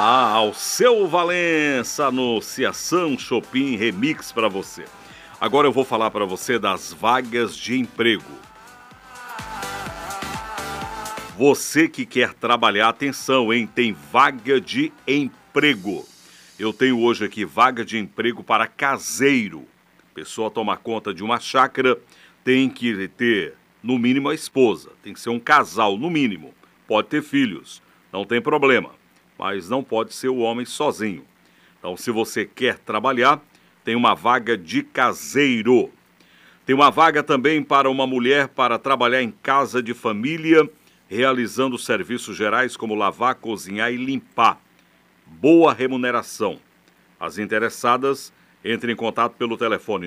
Alceu Valença, anunciação Shopping Remix para você. Agora eu vou falar para você das vagas de emprego. Você que quer trabalhar, atenção, hein? Tem vaga de emprego. Eu tenho hoje aqui vaga de emprego para caseiro. Pessoa toma conta de uma chácara, tem que ter, no mínimo, a esposa. Tem que ser um casal, no mínimo. Pode ter filhos, não tem problema. Mas não pode ser o homem sozinho. Então, se você quer trabalhar, tem uma vaga de caseiro. Tem uma vaga também para uma mulher para trabalhar em casa de família, realizando serviços gerais como lavar, cozinhar e limpar. Boa remuneração. As interessadas, entrem em contato pelo telefone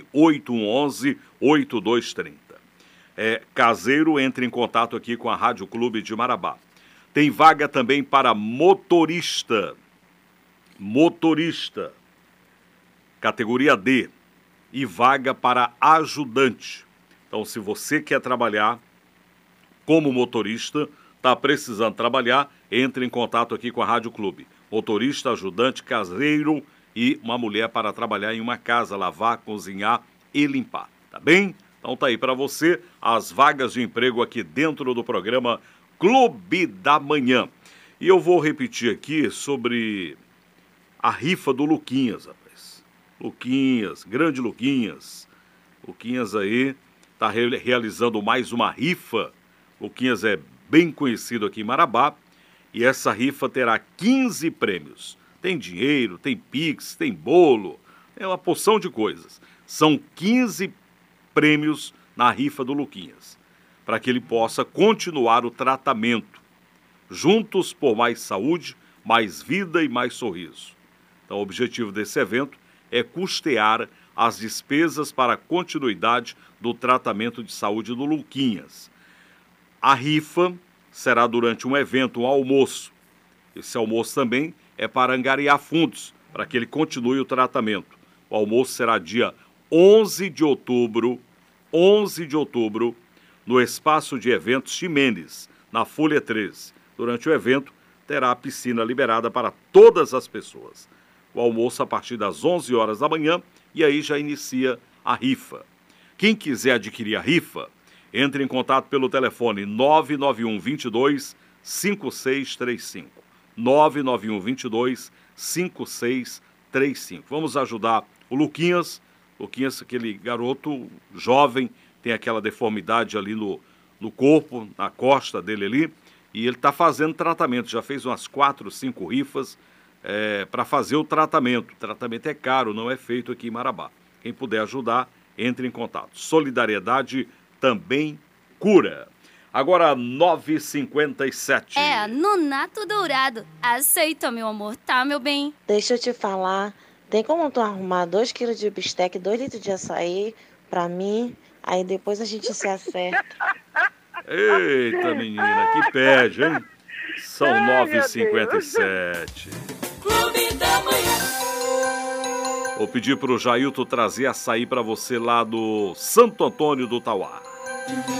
98111-8230. Caseiro, entre em contato aqui com a Rádio Clube de Marabá. Tem vaga também para motorista. Motorista, categoria D. E vaga para ajudante. Então, se você quer trabalhar como motorista, está precisando trabalhar, entre em contato aqui com a Rádio Clube. Motorista, ajudante, caseiro e uma mulher para trabalhar em uma casa, lavar, cozinhar e limpar. Tá bem? Então tá aí para você as vagas de emprego aqui dentro do programa Clube da Manhã. E eu vou repetir aqui sobre a rifa do Luquinhas, rapaz. Luquinhas, grande Luquinhas. Luquinhas aí está realizando mais uma rifa. Luquinhas é bem conhecido aqui em Marabá. E essa rifa terá 15 prêmios. Tem dinheiro, tem pix, tem bolo, é uma porção de coisas. São 15 prêmios na rifa do Luquinhas, para que ele possa continuar o tratamento. Juntos por mais saúde, mais vida e mais sorriso. Então, o objetivo desse evento é custear as despesas para a continuidade do tratamento de saúde do Luquinhas. A rifa será durante um evento, um almoço. Esse almoço também é para angariar fundos, para que ele continue o tratamento. O almoço será dia 11 de outubro, no Espaço de Eventos Ximenes, na Folha 13. Durante o evento, terá a piscina liberada para todas as pessoas. O almoço a partir das 11 horas da manhã e aí já inicia a rifa. Quem quiser adquirir a rifa, entre em contato pelo telefone 991-22-5635. 991-22-5635. Vamos ajudar o Luquinhas. Luquinhas, aquele garoto jovem, tem aquela deformidade ali no corpo, na costa dele ali. E ele está fazendo tratamento. Já fez umas 4, 5 rifas para fazer o tratamento. O tratamento é caro, não é feito aqui em Marabá. Quem puder ajudar, entre em contato. Solidariedade também cura. Agora 9h57. Nonato Dourado. Aceita, meu amor, tá, meu bem? Deixa eu te falar. Tem como tu arrumar 2 quilos de bistec, 2 litros de açaí pra mim? Aí depois a gente se acerta. Eita, menina, que pede, hein? São 9h57. Clube da Manhã. Vou pedir pro Jailton trazer açaí pra você lá do Santo Antônio do Tauá.